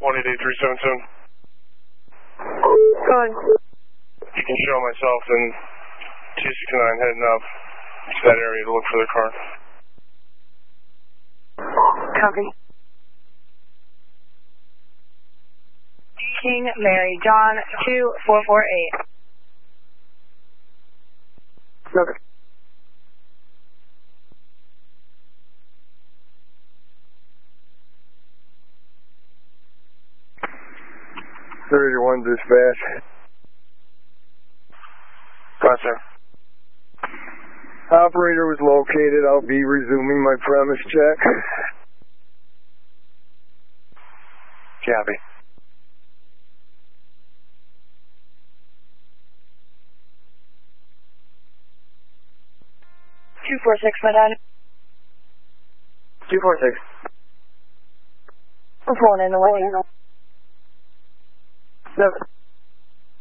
188-377. Go ahead. You can show myself and T69 heading up to that area to look for the car. Copy. King Mary John 2448. Okay. 31 dispatch. Gotcha. Operator was located. I'll be resuming my premise check. Copy. Two 4-6, my dad. 246. I'm pulling in the way. Never.